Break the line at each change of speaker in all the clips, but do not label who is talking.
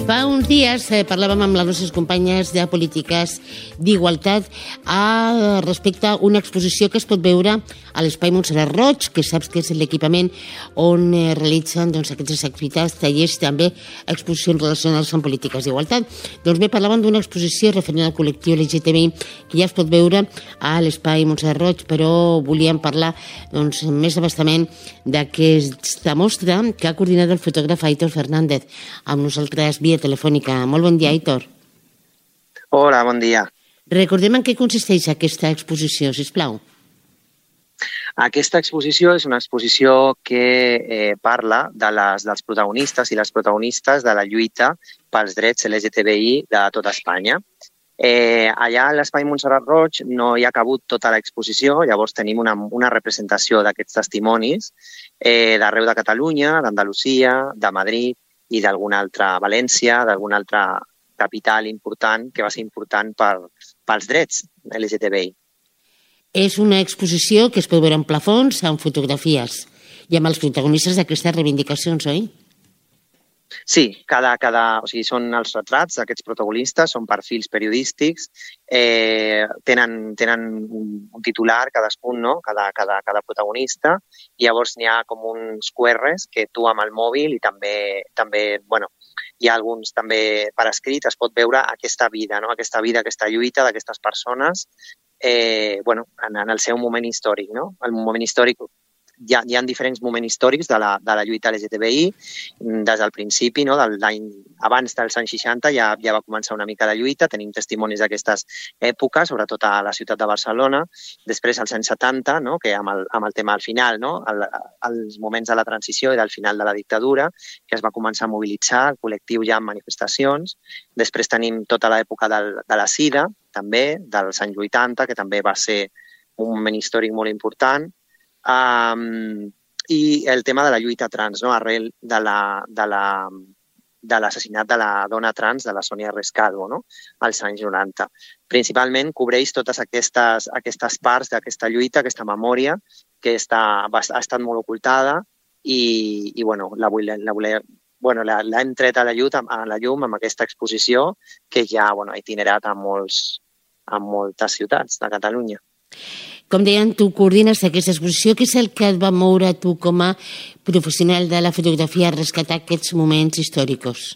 Fa uns dies parlàvem amb les nostres companyes de polítiques d'igualtat respecte a una exposició que es pot veure a l'Espai Montserrat Roig, que saps que és l'equipament on realitzen aquestes activitats, tallers i també exposicions relacionades amb polítiques d'igualtat. Doncs bé, parlàvem d'una exposició referent al col·lectiu LGTBI que ja es pot veure a l'Espai Montserrat Roig, però volíem parlar més abastament d'aquesta mostra que ha coordinat el fotògraf Aitor Fernández amb nosaltres via telefònica. Molt bon dia, Aitor.
Hola, bon dia.
Recordem en què consisteix aquesta exposició, sisplau.
Aquesta exposició és una exposició que parla dels protagonistes i les protagonistes de la lluita pels drets LGTBI de tota Espanya. Allà a l'Espai Montserrat Roig no hi ha cabut tota l'exposició, llavors tenim una representació d'aquests testimonis d'arreu de Catalunya, d'Andalusia, de Madrid i d'alguna altra València, d'alguna altra capital important que va ser important pels drets LGTBI.
És una exposició que es pot veure en plafons, amb fotografies i amb els protagonistes d'aquestes reivindicacions, oi?
Sí, són els retrats d'aquests protagonistes, són perfils periodístics, tenen un titular cadascun, no? Cada protagonista, i llavors n'hi ha com uns QRs que tu amb el mòbil i també hi ha alguns també per escrit, es pot veure aquesta vida, no? Aquesta lluita d'aquestes persones en el seu moment històric, no? El moment històric, hi ha diferents moments històrics de la lluita LGTBI, des del principi, no? Abans dels anys 60 ja va començar una mica la lluita, tenim testimonis d'aquestes èpoques, sobretot a la ciutat de Barcelona, després als anys 70, no? Que amb el tema al final, no? Els moments de la transició i del final de la dictadura, que es va començar a mobilitzar el col·lectiu ja en manifestacions, després tenim tota l'època de la SIDA, també, dels anys 80, que també va ser un moment històric molt important, i el tema de la lluita trans, no? Arrel de l'assassinat de la dona trans, de la Sònia Rescalvo, no? Als anys 90. Principalment cobreix totes aquestes parts d'aquesta lluita, aquesta memòria, que ha estat molt ocultada i l'hem tret a la llum amb aquesta exposició que ja ha itinerat a moltes ciutats de Catalunya.
Com deien, tu coordines aquesta exposició. Què és el que et va moure tu com a professional de la fotografia a rescatar aquests moments històrics?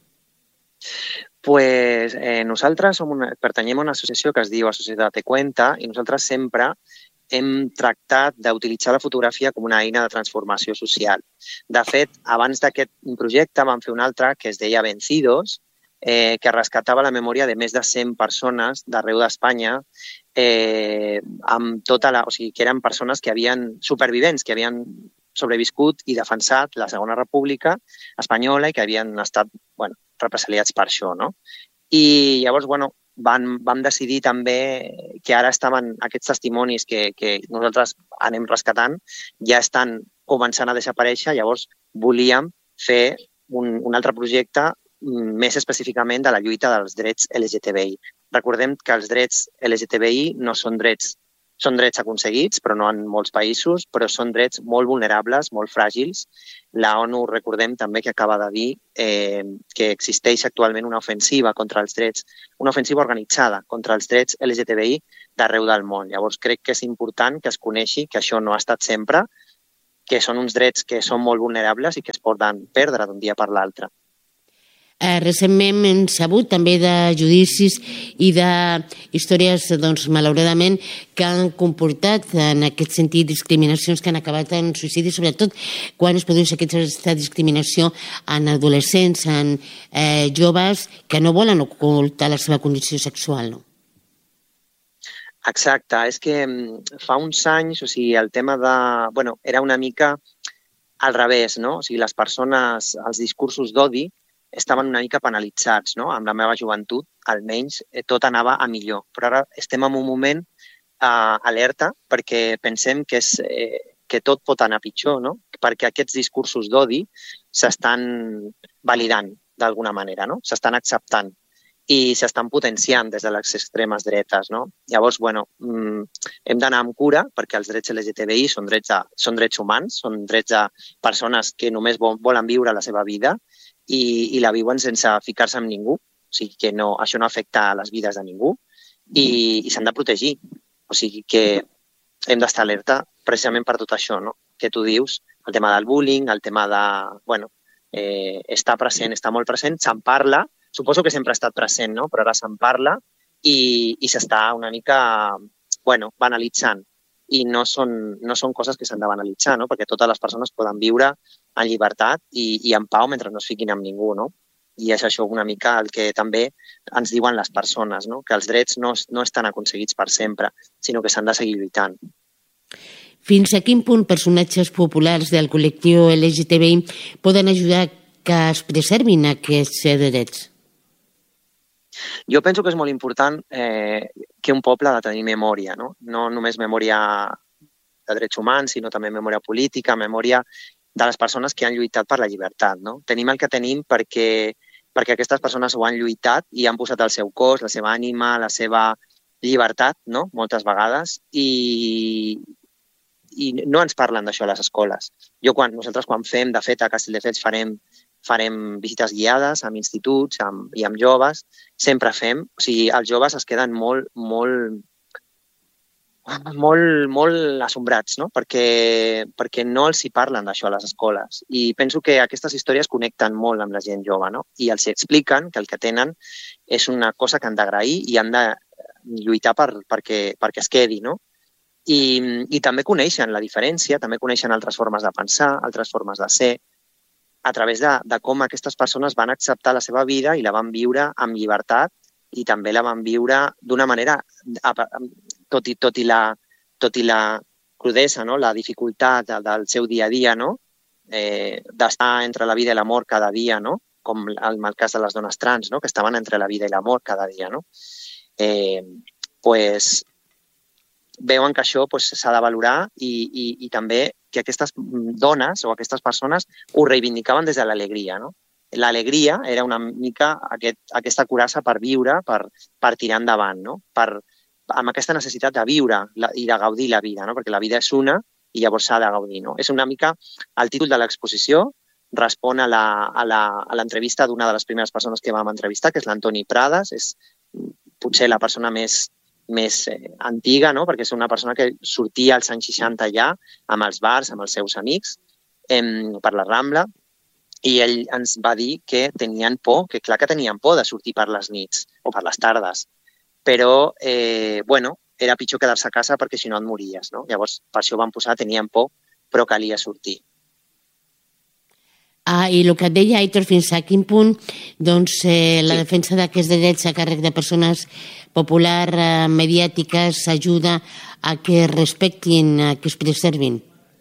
Nosaltres pertanyem a una associació que es diu Associació Date Cuenta i nosaltres sempre hem tractat d'utilitzar la fotografia com una eina de transformació social. De fet, abans d'aquest projecte vam fer un altre que es deia Vencidos, que rescatava la memòria de més de 100 persones d'arreu d'Espanya, que eren persones que supervivents, que havien sobreviscut i defensat la Segona República Espanyola i que havien estat represaliats per això, no? I llavors, vam decidir també que ara estaven aquests testimonis que nosaltres anem rescatant, ja estan començant a desaparèixer, llavors volíem fer un altre projecte més específicament de la lluita dels drets LGTBI. Recordem que els drets LGTBI no són drets aconseguits, però no en molts països, però són drets molt vulnerables, molt fràgils. La ONU, recordem també que acaba de dir que existeix actualment una ofensiva contra els drets, una ofensiva organitzada contra els drets LGTBI d'arreu del món. Llavors crec que és important que es coneixi que això no ha estat sempre, que són uns drets que són molt vulnerables i que es poden perdre d'un dia per l'altre.
Recentment hem sabut també de judicis i de històries, malauradament, que han comportat en aquest sentit discriminacions que han acabat en suïcidi, sobretot quan es produeix aquesta discriminació en adolescents, en joves que no volen ocultar la seva condició sexual, no?
Exacte, és que fa uns anys, el tema era una mica al revés, no? Les persones, els discursos d'odi estaven una mica penalitzats, no? Amb la meva joventut, almenys, tot anava a millor. Però ara estem en un moment alerta perquè pensem que tot pot anar pitjor, no? Perquè aquests discursos d'odi s'estan validant d'alguna manera, no? S'estan acceptant. i s'estan potenciant des de les extremes dretes, no? Llavors, hem d'anar amb cura perquè els drets LGTBI són drets humans, són drets de persones que només volen viure la seva vida i la viuen sense ficar-se amb ningú. O sigui que això no afecta les vides de ningú i s'han de protegir. O sigui que hem d'estar alerta precisament per tot això, no? Que tu dius, el tema del bullying, el tema de, estar present, està molt present, se'n parla, suposo que sempre ha estat present, no? Però ara se'n parla i s'està una mica, banalitzant. I no són coses que s'han de banalitzar, no? Perquè totes les persones poden viure en llibertat i en pau mentre no es fiquin amb ningú, no? I és això una mica el que també ens diuen les persones, no? Que els drets no estan aconseguits per sempre, sinó que s'han de seguir lluitant.
Fins a quin punt personatges populars del col·lectiu LGTBI poden ajudar que es preservin aquests drets?
Jo penso que és molt important que un poble ha de tenir memòria, no? No només memòria de drets humans, sinó també memòria política, memòria de les persones que han lluitat per la llibertat, no? Tenim el que tenim perquè aquestes persones ho han lluitat i han posat el seu cos, la seva ànima, la seva llibertat, no? Moltes vegades, i no ens parlen d'això a les escoles. Nosaltres quan fem, de fet, a Castelldefels farem visites guiades amb instituts i amb joves, sempre fem, o sigui, els joves es queden molt assombrats, no? Perquè no els hi parlen d'això a les escoles. I penso que aquestes històries connecten molt amb la gent jove, no? I els expliquen que el que tenen és una cosa que han d'agrair i han de lluitar perquè es quedi, no? I també coneixen la diferència, també coneixen altres formes de pensar, altres formes de ser, a través de com aquestes persones van acceptar la seva vida i la van viure amb llibertat i també la van viure d'una manera, tot i la crudesa, no? La dificultat del seu dia a dia, no? D'estar entre la vida i la mort cada dia, no? Com en el cas de les dones trans, no? Que estaven entre la vida i la mort cada dia, no? Veuen que això s'ha de valorar i també que aquestes dones o aquestes persones ho reivindicaven des de l'alegria, no? L'alegria era una mica aquesta curassa per viure, per tirar endavant, no? Amb aquesta necessitat de viure i de gaudir la vida, no? Perquè la vida és una i llavors s'ha de gaudir, no? És una mica el títol de l'exposició, respon a l'entrevista d'una de les primeres persones que vam entrevistar, que és l'Antoni Prades, és potser la persona més antiga, no? Perquè és una persona que sortia als anys 60 ja amb els bars, amb els seus amics, per la Rambla, i ell ens va dir que tenien por, que clar que tenien por de sortir per les nits o per les tardes, però, era pitjor quedar-se a casa perquè si no et mories, no? Llavors, per això van posar, tenien por, però calia sortir.
I el que et deia, Aitor, fins a quin punt la defensa d'aquests drets a càrrec de persones populars, mediàtiques, ajuda a que es respectin, a que es preservin?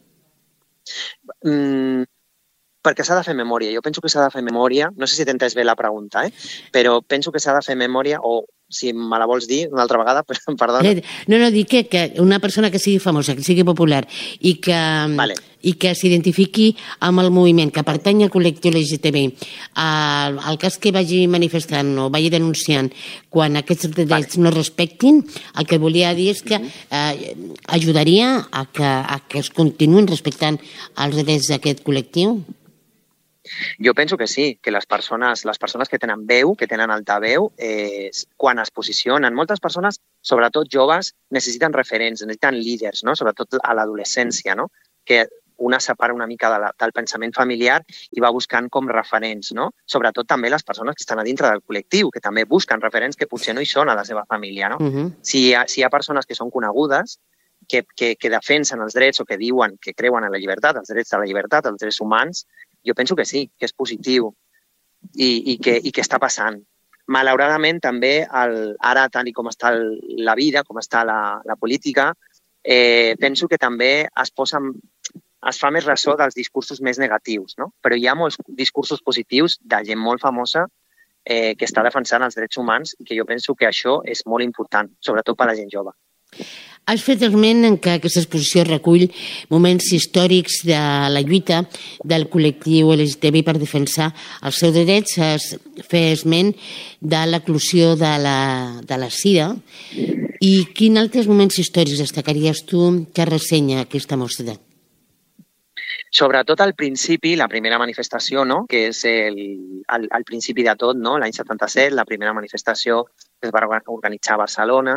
Perquè s'ha de fer memòria. Jo penso que s'ha de fer memòria. No sé si t'he entès bé la pregunta, però penso que s'ha de fer memòria, o si me la vols dir una altra vegada, perdona.
No, dic que una persona que sigui famosa, que sigui popular i que s'identifiqui amb el moviment, que pertany al col·lectiu LGTBI, el cas que vagi manifestant o vagi denunciant quan aquests drets no respectin, el que volia dir és que ajudaria a que es continuïn respectant els drets d'aquest col·lectiu?
Jo penso que sí, que les persones que tenen veu, que tenen altaveu, quan es posicionen, moltes persones, sobretot joves, necessiten referents, necessiten líders, no? Sobretot a l'adolescència, no? Que una separa una mica del pensament familiar i va buscant com referents, no? Sobretot també les persones que estan a dintre del col·lectiu, que també busquen referents que potser no hi són a la seva família, no? Si hi ha persones que són conegudes, que defensen els drets o que diuen que creuen en la llibertat, els drets de la llibertat, els drets humans, jo penso que sí, que és positiu i que està passant. Malauradament, també, ara, tal com està la vida, com està la política, penso que també es fa més ressò dels discursos més negatius, no? Però hi ha molts discursos positius de gent molt famosa que està defensant els drets humans i que jo penso que això és molt important, sobretot per a la gent jove.
Has fet esment en que aquesta exposició recull moments històrics de la lluita del col·lectiu LGTBI per defensar els seus drets. Has fet esment de l'eclosió de la sida. I quins altres moments històrics destacaries tu que ressenya aquesta mostra?
Sobretot al principi, la primera manifestació, no? Que és al principi de tot, no? L'any 77, la primera manifestació que es va organitzar a Barcelona,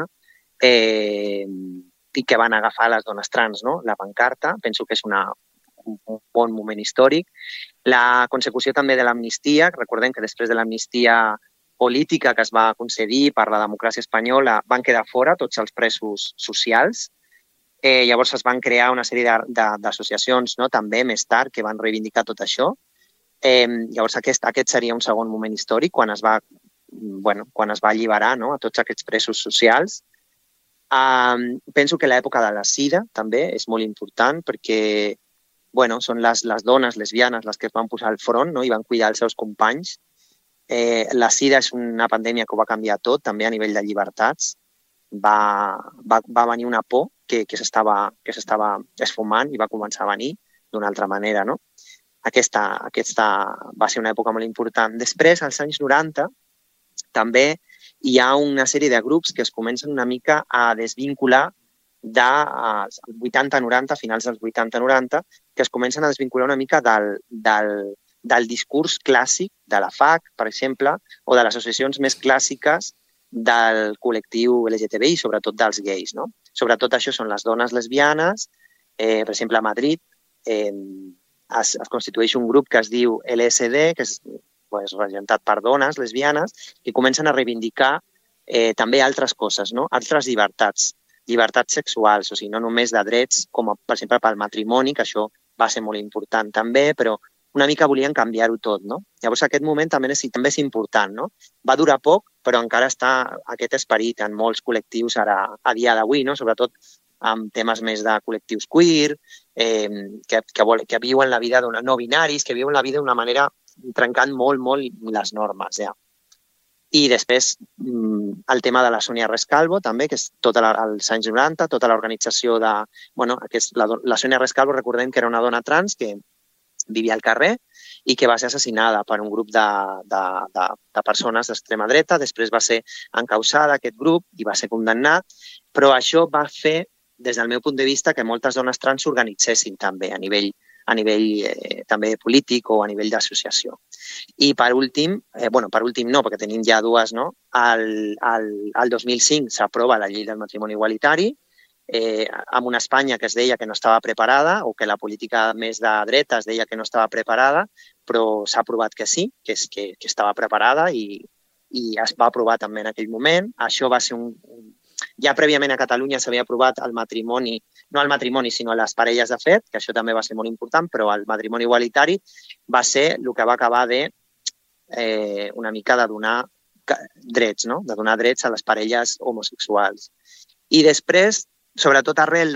i que van agafar les dones trans, no? La pancarta, penso que és un bon moment històric. La consecució també de l'amnistia, recordem que després de l'amnistia política que es va concedir per la democràcia espanyola van quedar fora tots els presos socials. Llavors es van crear una sèrie d'associacions, no? També més tard que van reivindicar tot això. Llavors aquest seria un segon moment històric quan es va alliberar, no? A tots aquests presos socials. Penso que l'època de la sida també és molt important perquè són les dones lesbianes les que es van posar al front, no? I van cuidar els seus companys. La sida és una pandèmia que ho va canviar tot, també a nivell de llibertats. Va venir una por que s'estava esfumant i va començar a venir d'una altra manera, no? Aquesta va ser una època molt important. Després, als anys 90, també hi ha una sèrie de grups que es comencen una mica a desvincular dels 80-90, finals dels 80-90, que es comencen a desvincular una mica del discurs clàssic de la FAC, per exemple, o de les associacions més clàssiques del col·lectiu LGTBI, sobretot dels gais, no? Sobretot això són les dones lesbianes. Per exemple, a Madrid es constitueix un grup que es diu LSD, que és regentat per dones lesbianes, que comencen a reivindicar també altres coses, no? Altres llibertats sexuals, o sigui, no només de drets, com per exemple pel matrimoni, que això va ser molt important també, però una mica volien canviar-ho tot, no? Llavors aquest moment també és important, no? Va durar poc, però encara està aquest esperit en molts col·lectius ara, a dia d'avui, no? Sobretot amb temes més de col·lectius queer, que viuen la vida no binaris, que viuen la vida d'una manera trencant molt les normes, ja. I després el tema de la Sonia Rescalvo, també, que és tot als anys 90, tota l'organització de... La Sonia Rescalvo, recordem que era una dona trans que vivia al carrer i que va ser assassinada per un grup de persones d'extrema dreta. Després va ser encausada aquest grup i va ser condemnat, però això va fer, des del meu punt de vista, que moltes dones trans s'organitzessin també a nivell també polític o a nivell d'associació. I per últim no, perquè tenim ja dues, no? El 2005 s'aprova la llei del matrimoni igualitari, amb una Espanya que es deia que no estava preparada o que la política més de dreta es deia que no estava preparada, però s'ha aprovat que sí, que estava preparada i es va aprovar també en aquell moment. Això va ser ja prèviament a Catalunya s'havia aprovat el matrimoni, no el matrimoni, sinó les parelles de fet, que això també va ser molt important, però el matrimoni igualitari va ser el que va acabar una mica de donar drets, no? De donar drets a les parelles homosexuals. I després, sobretot arrel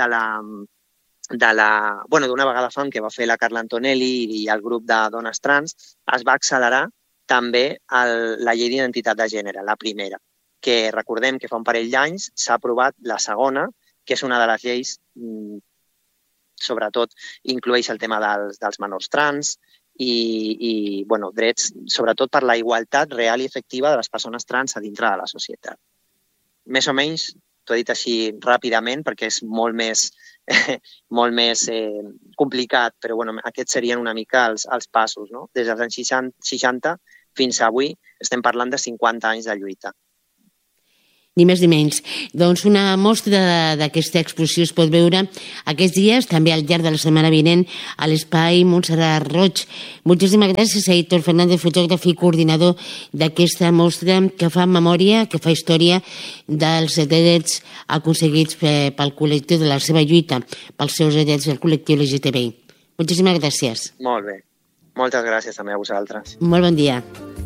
d'una vegada fam que va fer la Carla Antonelli i el grup de dones trans, es va accelerar també la llei d'identitat de gènere, la primera, que recordem que fa un parell d'anys s'ha aprovat la segona, que és una de les lleis, sobretot inclueix el tema dels menors trans i drets, sobretot per la igualtat real i efectiva de les persones trans a dintre de la societat. Més o menys, t'ho he dit així ràpidament perquè és molt més complicat, però aquests serien una mica els passos, no? Des dels anys 60 fins a avui estem parlant de 50 anys de lluita.
Ni més ni menys. Doncs una mostra d'aquesta exposició es pot veure aquests dies, també al llarg de la setmana vinent, a l'Espai Montserrat Roig. Moltíssimes gràcies a Aitor Fernández, fotògraf i coordinador d'aquesta mostra que fa memòria, que fa història dels drets aconseguits pel col·lectiu de la seva lluita, pels seus drets del col·lectiu LGTBI. Moltíssimes gràcies.
Molt bé. Moltes gràcies també a vosaltres.
Molt bon dia.